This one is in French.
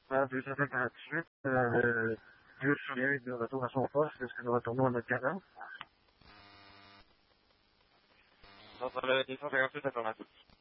Puis ça fait qu'en 18, Dieu se souvient de retour à son poste, est-ce que nous retournons à notre cadence? Dans le 258 informatique.